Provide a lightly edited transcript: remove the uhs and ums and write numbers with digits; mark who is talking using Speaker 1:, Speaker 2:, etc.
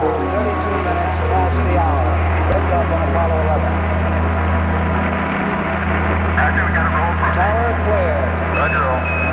Speaker 1: 32 minutes past the hour. Liftoff on Apollo 11.
Speaker 2: Roger, we got a roll for
Speaker 1: Tower clear.
Speaker 2: Roger, roll.